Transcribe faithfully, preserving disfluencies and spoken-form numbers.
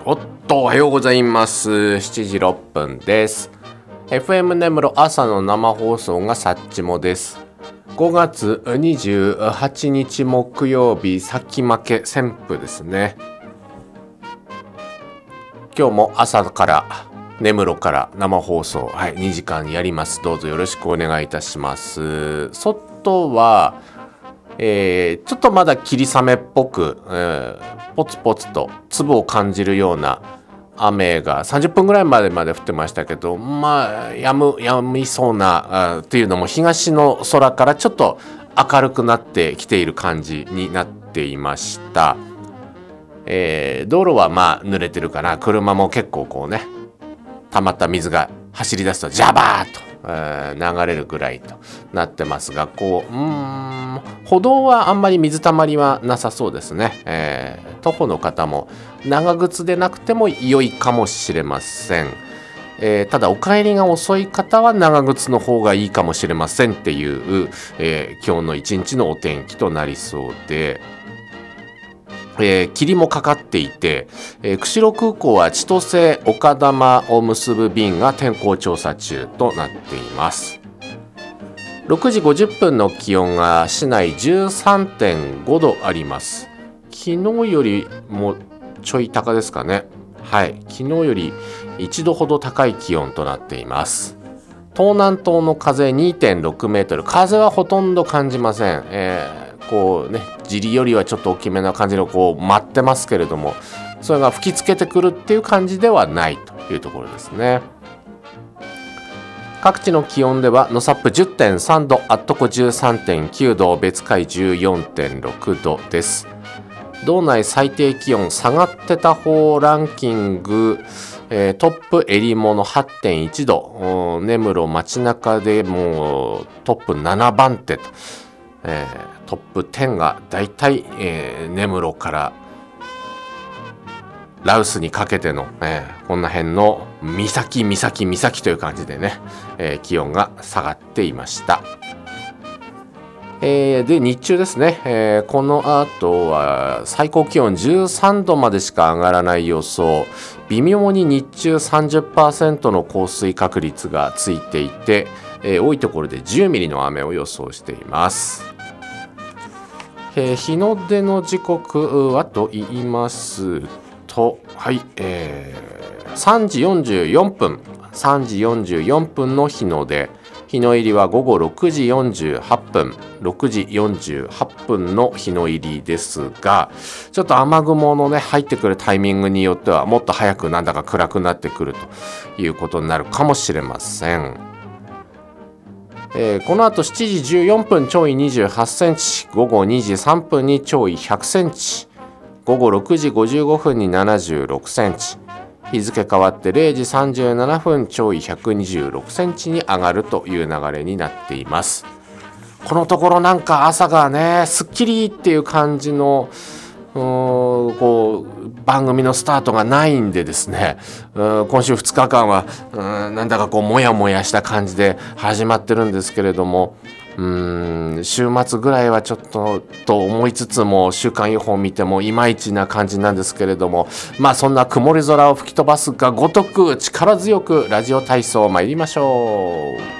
おっと、おはようございます。しちじろっぷんです。 エフエム 根室朝の生放送がさっちもです。ごがつにじゅうはちにち木曜日、先負け旋風ですね。今日も朝から根室から生放送、はい、にじかんやります。どうぞよろしくお願いいたします。外はえー、ちょっとまだ霧雨っぽく、えー、ポツポツと粒を感じるような雨がさんじゅっぷんぐらいまでまで降ってましたけど、まあやむやみそうなっていうのも、東の空からちょっと明るくなってきている感じになっていました。えー、道路はまあ濡れてるかな。車も結構こうね、溜まった水が走り出すとジャバーッと、えー、流れるぐらいとなってますが、こううーん歩道はあんまり水たまりはなさそうですね。えー、徒歩の方も長靴でなくても良いかもしれません。えー、ただお帰りが遅い方は長靴の方がいいかもしれませんっていう、えー、今日の一日のお天気となりそうで、えー、霧もかかっていて、えー、釧路空港は千歳丘珠を結ぶ便が天候調査中となっています。ろくじごじゅっぷんの気温が市内 じゅうさんてんごどあります。昨日よりもちょい高ですかね。はい、昨日よりいちどほど高い気温となっています。東南東の風 にてんろくメートル、風はほとんど感じません。えーこうね、塵よりはちょっと大きめな感じのこう舞ってますけれども、それが吹きつけてくるっていう感じではないというところですね。各地の気温では野サップ じゅってんさんど、アットコ じゅうさんてんきゅうど、別海 じゅうよんてんろくどです。道内最低気温下がってた方ランキング、えー、トップえりもの はってんいちど、根室街中でもうトップななばんてと、えー、トップじゅうがだいたい、えー、根室からラウスにかけての、えー、こんな辺の岬岬岬という感じでね、えー、気温が下がっていました。えー、で日中ですね、えー、この後は最高気温じゅうさんどまでしか上がらない予想。微妙に日中 さんじゅっパーセント の降水確率がついていて、えー、多いところでじゅうミリの雨を予想しています。えー、日の出の時刻はと言いますと、はい、えー、さんじよんじゅうよんぷんさんじよんじゅうよんぷんの日の出。日の入りは午後ろくじよんじゅうはっぷんろくじよんじゅうはっぷんの日の入りですが、ちょっと雨雲のね入ってくるタイミングによってはもっと早くなんだか暗くなってくるということになるかもしれません。えー、この後しちじじゅうよんぷん潮位にじゅうはちセンチ、午後にじさんぷんに潮位ひゃくセンチ、午後ろくじごじゅうごふんにななじゅうろくセンチ、日付変わってれいじさんじゅうななふん潮位ひゃくにじゅうろくセンチに上がるという流れになっています。このところなんか朝がねすっきりっていう感じのうーんこう番組のスタートがないんでですね、うん今週ふつかかんはうんなんだかこうもやもやした感じで始まってるんですけれども、うーん週末ぐらいはちょっとと思いつつも、週間予報を見てもいまいちな感じなんですけれども、まあそんな曇り空を吹き飛ばすがごとく力強くラジオ体操参りましょう。